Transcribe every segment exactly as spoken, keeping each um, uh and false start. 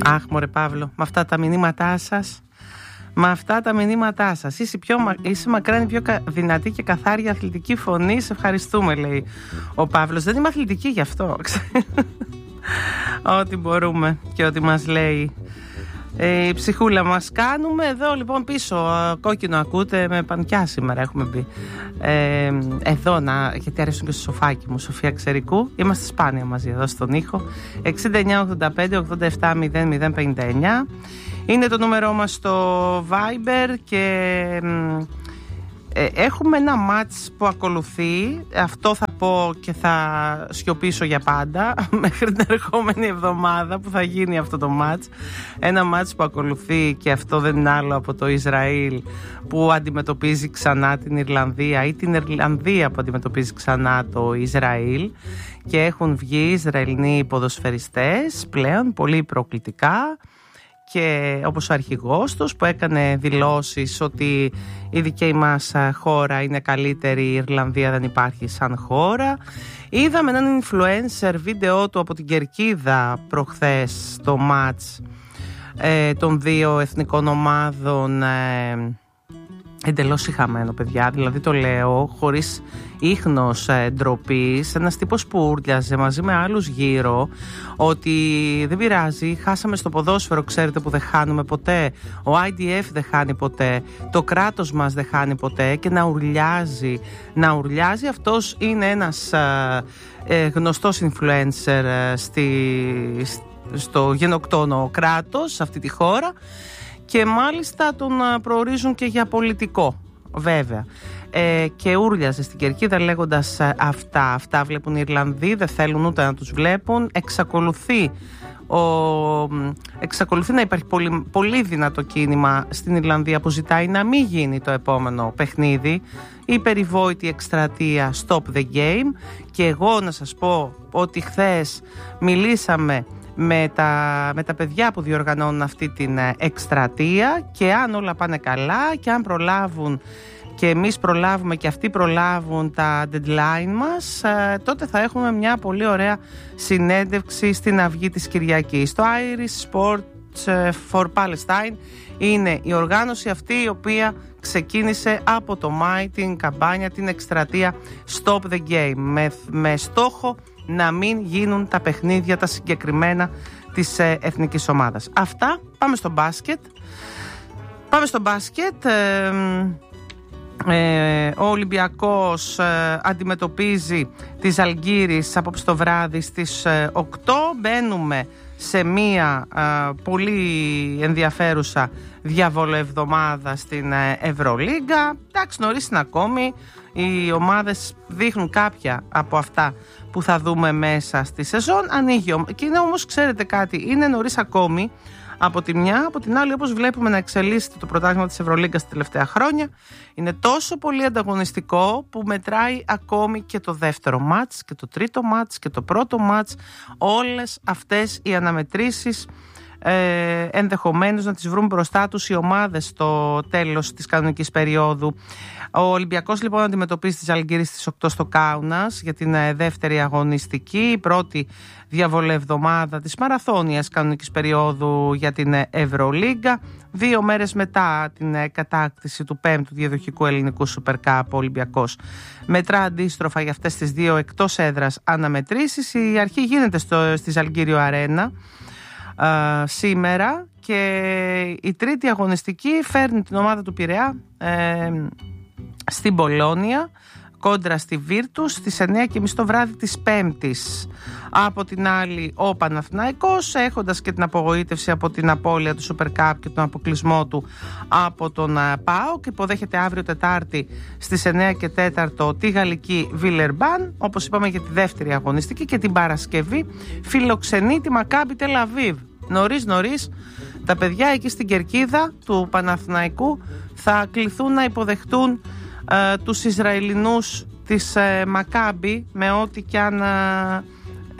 Αχ, μωρέ Παύλο, με αυτά τα μηνύματά σας, με αυτά τα μηνύματά σας. Είσαι, πιο, είσαι μακράν πιο δυνατή και καθάρια αθλητική φωνή. Σε ευχαριστούμε, λέει ο Παύλος. Δεν είμαι αθλητική γι' αυτό. Ό,τι μπορούμε και ό,τι μας λέει ε, η ψυχούλα μας κάνουμε. Εδώ λοιπόν πίσω, κόκκινο ακούτε, με πανκιά σήμερα έχουμε μπει. Ε, εδώ να, γιατί αρέσουν και στο σοφάκι μου, Σοφία Ξερικού. Είμαστε σπάνια μαζί εδώ στον ήχο. εξήντα εννιά ογδόντα πέντε ογδόντα επτά μηδέν μηδέν πενήντα εννιά είναι το νούμερό μας στο Viber και ε, έχουμε ένα μάτς που ακολουθεί. Αυτό θα πω και θα σιωπήσω για πάντα μέχρι την ερχόμενη εβδομάδα που θα γίνει αυτό το μάτς. Ένα μάτς που ακολουθεί και αυτό δεν είναι άλλο από το Ισραήλ που αντιμετωπίζει ξανά την Ιρλανδία ή την Ιρλανδία που αντιμετωπίζει ξανά το Ισραήλ, και έχουν βγει Ισραηλινοί ποδοσφαιριστές πλέον πολύ προκλητικά, και όπως ο αρχηγός τους που έκανε δηλώσεις ότι η δική μας χώρα είναι καλύτερη, η Ιρλανδία δεν υπάρχει σαν χώρα. Είδαμε έναν influencer βίντεο του από την Κερκίδα προχθές στο μάτς ε, των δύο εθνικών ομάδων, ε, εντελώς σιχαμένο, παιδιά, δηλαδή το λέω χωρίς ίχνος ε, ντροπής. Ένας τύπος που ούρλιαζε μαζί με άλλους γύρω ότι δεν πειράζει, χάσαμε στο ποδόσφαιρο, ξέρετε που δεν χάνουμε ποτέ, ο άι ντι εφ δεν χάνει ποτέ, το κράτος μας δεν χάνει ποτέ, και να ουρλιάζει να ουρλιάζει αυτός είναι ένας ε, ε, γνωστός influencer ε, στη, στο γενοκτόνο κράτος σε αυτή τη χώρα, και μάλιστα τον προορίζουν και για πολιτικό, βέβαια. Ε, και ούρλιαζε στην Κερκίδα λέγοντας αυτά. Αυτά βλέπουν οι Ιρλανδοί, δεν θέλουν ούτε να τους βλέπουν. Εξακολουθεί, ο, εξακολουθεί να υπάρχει πολύ, πολύ δυνατό κίνημα στην Ιρλανδία που ζητάει να μην γίνει το επόμενο παιχνίδι. Η περιβόητη εκστρατεία Stop the Game. Και εγώ να σας πω ότι χθες μιλήσαμε με τα, με τα παιδιά που διοργανώνουν αυτή την εκστρατεία, και αν όλα πάνε καλά και αν προλάβουν και εμείς προλάβουμε και αυτοί προλάβουν τα deadline μας, τότε θα έχουμε μια πολύ ωραία συνέντευξη στην αυγή της Κυριακής. Το Irish Sports for Palestine είναι η οργάνωση αυτή η οποία ξεκίνησε από το Μάη την καμπάνια, την εκστρατεία Stop the Game, με, με στόχο να μην γίνουν τα παιχνίδια τα συγκεκριμένα της ε, εθνικής ομάδας. Αυτά, πάμε στο μπάσκετ. Πάμε στο μπάσκετ. Ε, ε, ο Ολυμπιακός ε, αντιμετωπίζει τη Ζαλγκίρις απόψε το βράδυ στις ε, οκτώ. Μπαίνουμε σε μία ε, πολύ ενδιαφέρουσα διαβολοεβδομάδα στην ε, Ευρωλίγκα. Εντάξει, νωρίς είναι ακόμη. Οι ομάδες δείχνουν κάποια από αυτά που θα δούμε μέσα στη σεζόν. Ανοίγει, και είναι όμως, ξέρετε κάτι, είναι νωρίς ακόμη από τη μια, από την άλλη, όπως βλέπουμε να εξελίσσεται το πρωτάθλημα της Ευρωλίγκας τα τελευταία χρόνια, είναι τόσο πολύ ανταγωνιστικό που μετράει ακόμη και το δεύτερο μάτς και το τρίτο μάτς και το πρώτο μάτς. Όλες αυτές οι αναμετρήσεις Ε, ενδεχομένως να τις βρουν μπροστά τους οι ομάδες στο τέλος της κανονικής περίοδου. Ο Ολυμπιακός λοιπόν αντιμετωπίζει τη Ζαλγκίρις στις οκτώ στο Κάουνας για την ε, δεύτερη αγωνιστική, η πρώτη διαβολευδομάδα της μαραθώνιας κανονικής περίοδου για την ε, Ευρωλίγκα. Δύο μέρες μετά την ε, κατάκτηση του πέμπτου διαδοχικού ελληνικού Super Cup, ο Ολυμπιακός μετρά αντίστροφα για αυτές τις δύο εκτός έδρας αναμετρήσεις. Η αρχή γίνεται στο, στη Ζαλγκίριο Αρένα Uh, σήμερα, και η τρίτη αγωνιστική φέρνει την ομάδα του Πειραιά ε, στην Πολόνια κόντρα στη Βίρτους στις εννιά και μισή το βράδυ της Πέμπτης. Από την άλλη ο Παναθηναϊκός, έχοντας και την απογοήτευση από την απώλεια του Super Cup και τον αποκλεισμό του από τον ΠΑΟΚ, υποδέχεται αύριο Τετάρτη στις εννιά και τέσσερα τη γαλλική Βιλερμπάν, όπως είπαμε, για τη δεύτερη αγωνιστική, και την Παρασκευή φιλοξενεί τη Μακάμπι Τελ Αβίβ. Νωρίς νωρίς τα παιδιά εκεί στην Κερκίδα του Παναθηναϊκού θα κληθούν να υποδεχτούν ε, τους Ισραηλινούς της ε, Μακάμπι, με ό,τι κι αν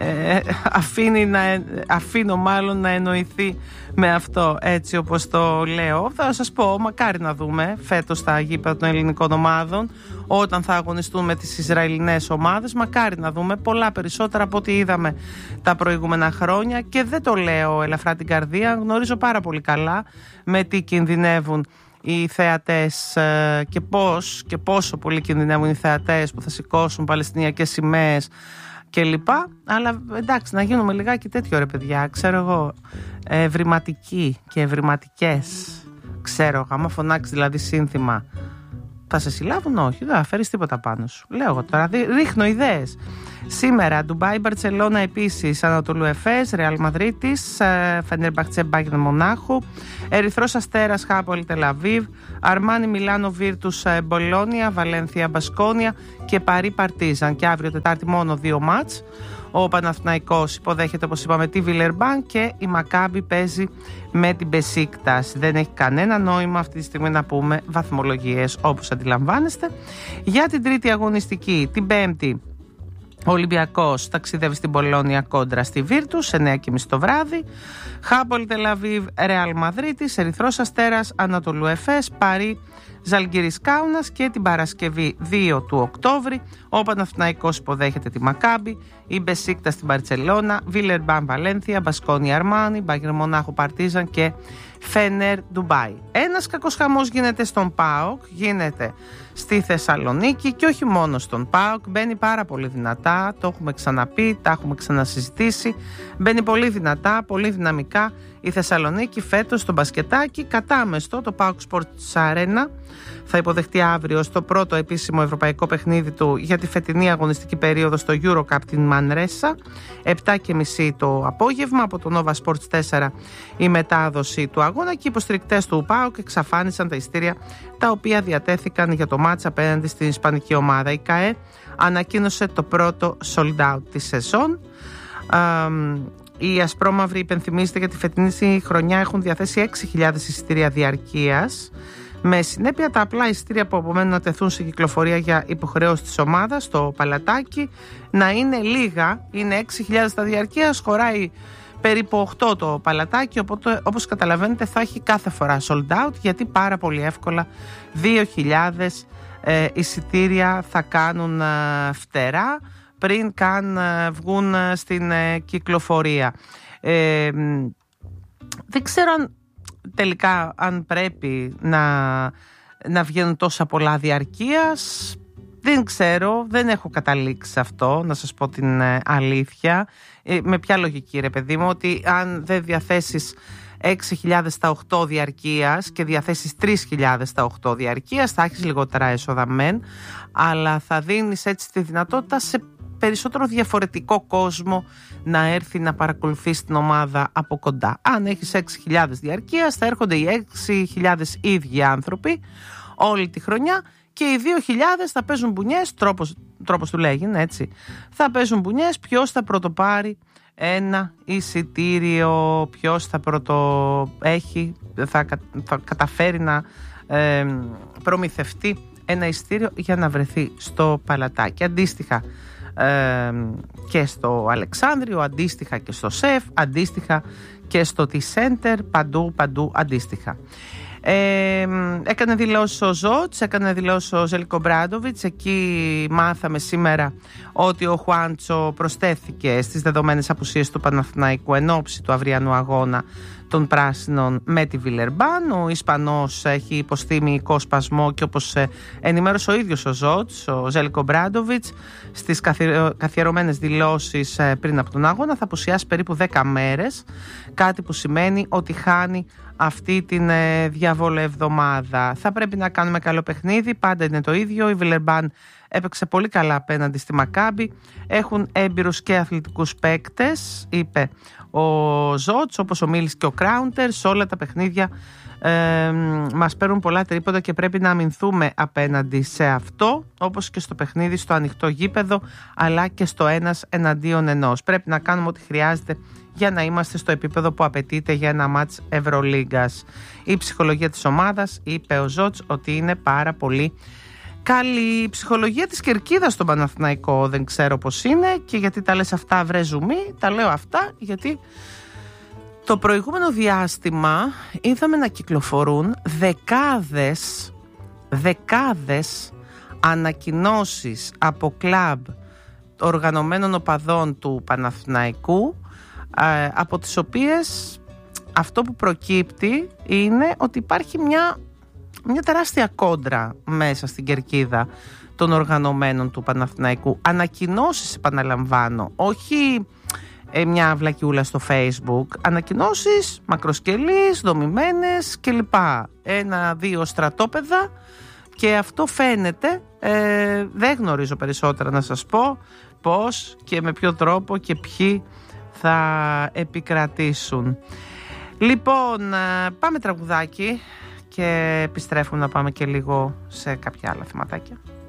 ε, αφήνει να, αφήνω μάλλον να εννοηθεί με αυτό, έτσι όπως το λέω. Θα σας πω, μακάρι να δούμε φέτος τα γήπεδα των ελληνικών ομάδων όταν θα αγωνιστούν με τις Ισραηλινές ομάδες. Μακάρι να δούμε πολλά περισσότερα από ό,τι είδαμε τα προηγούμενα χρόνια, και δεν το λέω ελαφρά την καρδία, γνωρίζω πάρα πολύ καλά με τι κινδυνεύουν οι θεατές και πώς και πόσο πολύ κινδυνεύουν οι θεατές που θα σηκώσουν παλαιστινιακές σημαίες και λοιπά. Αλλά εντάξει, να γίνουμε λιγάκι τέτοιο, ρε παιδιά, ξέρω εγώ, ευρηματικοί και ευρηματικές. Ξέρω, άμα φωνάξει δηλαδή σύνθημα, θα σε συλλάβουν? Όχι, δεν θα φέρεις τίποτα πάνω σου. Λέω εγώ τώρα, ρίχνω ιδέες. Σήμερα, Ντουμπάι, Μπαρτσελώνα επίσης, Ανατολού Εφές, Ρεάλ Μαδρίτης, Φενέρμπαχτσε, Μπάγερν Μονάχου, Ερυθρός Αστέρας, Χάπολ Τελαβίβ, Αρμάνι Μιλάνο Βίρτους, Μπολόνια, Βαλένθια Μπασκόνια και Παρί Παρτίζαν. Και αύριο Τετάρτη μόνο δύο μάτς. Ο Παναθηναϊκός υποδέχεται, όπως είπαμε, τη Βιλερμπάν και η Μακάμπι παίζει με την Μπεσίκτας. Δεν έχει κανένα νόημα αυτή τη στιγμή να πούμε βαθμολογίες, όπως αντιλαμβάνεστε. Για την τρίτη αγωνιστική, την Πέμπτη, ο Ολυμπιακός ταξιδεύει στην Πολόνια κόντρα στη Βίρτους, εννιά και μισή το βράδυ. Χάπολ Τελαβίβ, Ρεάλ Μαδρίτης, Ερυθρός Αστέρας, Ανατολού Εφές, Παρί Ζαλγκίρις Κάουνας. Και την Παρασκευή δύο του Οκτώβρη ο Παναθηναϊκός υποδέχεται τη Μακάμπι, η Μπεσίκτα στην Μπαρτσελώνα, Βιλερμπάν Βαλένθια, Μπασκόνια Αρμάνι, Μπάγερν Μονάχου Παρτίζαν και Φενέρ Ντουμπάι. Ένας κακός χαμός γίνεται στον ΠΑΟΚ, γίνεται στη Θεσσαλονίκη, και όχι μόνο στον ΠΑΟΚ, μπαίνει πάρα πολύ δυνατά, το έχουμε ξαναπεί, τα έχουμε ξανασυζητήσει, μπαίνει πολύ δυνατά, πολύ δυναμικά η Θεσσαλονίκη φέτος στο μπασκετάκι. Κατάμεστο το ΠΑΟΚ Sports Arena θα υποδεχτεί αύριο στο πρώτο επίσημο ευρωπαϊκό παιχνίδι του για τη φετινή αγωνιστική περίοδο στο EuroCup την Μανρέσα, επτά και μισή το απόγευμα. Από το Nova Sports τέσσερα η μετάδοση του αγώνα, και οι υποστηρικτές του ΠΑΟΚ εξαφάνισαν τα ειστήρια τα οποία διατέθηκαν για το μάτς απέναντι στην ισπανική ομάδα. Η ΚΑΕ ανακοίνωσε το πρώτο sold out της σεζόν. Οι ασπρόμαυροι, υπενθυμίζεται, για τη φετινή χρονιά έχουν διαθέσει έξι χιλιάδες εισιτήρια διαρκείας, με συνέπεια τα απλά εισιτήρια που απομένουν να τεθούν σε κυκλοφορία για υποχρέωση της ομάδας στο Παλατάκι να είναι λίγα. Είναι έξι χιλιάδες τα διαρκείας, χωράει περίπου οκτώ το Παλατάκι, οπότε όπως καταλαβαίνετε θα έχει κάθε φορά sold out, γιατί πάρα πολύ εύκολα δύο χιλιάδες ε, εισιτήρια θα κάνουν ε, φτερά πριν καν ε, βγουν ε, στην ε, κυκλοφορία. Ε, δεν ξέρω αν τελικά αν πρέπει να, να βγαίνουν τόσα πολλά διαρκείας. Δεν ξέρω, δεν έχω καταλήξει αυτό, να σας πω την ε, αλήθεια. Ε, με ποια λογική, ρε παιδί μου, ότι αν δεν διαθέσεις έξι χιλιάδες τα οκτώ διαρκείας και διαθέσεις τρεις χιλιάδες τα οκτώ διαρκείας, θα έχεις λιγότερα έσοδα μεν, αλλά θα δίνεις έτσι τη δυνατότητα σε περισσότερο διαφορετικό κόσμο να έρθει να παρακολουθεί την ομάδα από κοντά. Αν έχεις έξι χιλιάδες διαρκείας, θα έρχονται οι έξι χιλιάδες ίδιοι άνθρωποι όλη τη χρονιά, και οι δύο χιλιάδες θα παίζουν μπουνιές, τρόπος, τρόπος του λέγει, έτσι. Θα παίζουν μπουνιές ποιος θα πρωτοπάρει ένα εισιτήριο, ποιος θα πρωτο έχει, θα, θα καταφέρει να ε, προμηθευτεί ένα εισιτήριο για να βρεθεί στο Παλατάκι. Αντίστοιχα ε, και στο Αλεξάνδριο, αντίστοιχα και στο ΣΕΦ, αντίστοιχα και στο T-Center, παντού, παντού αντίστοιχα. Ε, έκανε δηλώσει ο Ζότς, έκανε δηλώσει ο Ζέλικο Μπράντοβιτς. Εκεί μάθαμε σήμερα ότι ο Χουάντσο προσθέθηκε στις δεδομένες απουσίες του Παναθηναϊκού εν ώψη του αυριανού αγώνα των πράσινων με τη Βιλερμπάν. Ο Ισπανός έχει υποστεί μυϊκό σπασμό, και όπως ενημέρωσε ο ίδιος ο Ζότς, ο Ζέλικο Μπράντοβιτς, στις καθιερωμένες δηλώσεις πριν από τον αγώνα θα απουσιάσει περίπου δέκα μέρες, κάτι που σημαίνει ότι χάνει αυτή την ε, διαβολοεβδομάδα. Θα πρέπει να κάνουμε καλό παιχνίδι, πάντα είναι το ίδιο. Η Βιλερμπάν έπαιξε πολύ καλά απέναντι στη Μακάμπι. Έχουν έμπειρους και αθλητικούς παίκτες, είπε ο Ζότς, όπως ο Μίλης και ο Κράουντερ. Σε όλα τα παιχνίδια ε, μας παίρνουν πολλά τρίποτα και πρέπει να αμυνθούμε απέναντι σε αυτό, όπως και στο παιχνίδι στο ανοιχτό γήπεδο, αλλά και στο ένας εναντίον ενός. Πρέπει να κάνουμε ό,τι χρειάζεται για να είμαστε στο επίπεδο που απαιτείται για ένα μάτς Ευρωλίγκας. Η ψυχολογία της ομάδας, είπε ο Ζότς, ότι είναι πάρα πολύ Καλή ψυχολογία της κερκίδας στον Παναθηναϊκό. Δεν ξέρω πως είναι και γιατί τα λες αυτά, βρε ζουμί. Τα λέω αυτά γιατί το προηγούμενο διάστημα είδαμε να κυκλοφορούν δεκάδες δεκάδες ανακοινώσεις από κλαμπ οργανωμένων οπαδών του Παναθηναϊκού, από τις οποίες αυτό που προκύπτει είναι ότι υπάρχει μια, μια τεράστια κόντρα μέσα στην κερκίδα των οργανωμένων του Παναθηναϊκού. Ανακοινώσεις, επαναλαμβάνω, όχι ε, μια βλακιούλα στο Facebook, ανακοινώσεις μακροσκελείς, δομημένες κλπ. Ένα-δύο στρατόπεδα, και αυτό φαίνεται, ε, δεν γνωρίζω περισσότερα να σας πω πώς και με ποιο τρόπο και ποιοι θα επικρατήσουν. Λοιπόν, πάμε τραγουδάκι και επιστρέφουμε να πάμε και λίγο σε κάποια άλλα θεματάκια.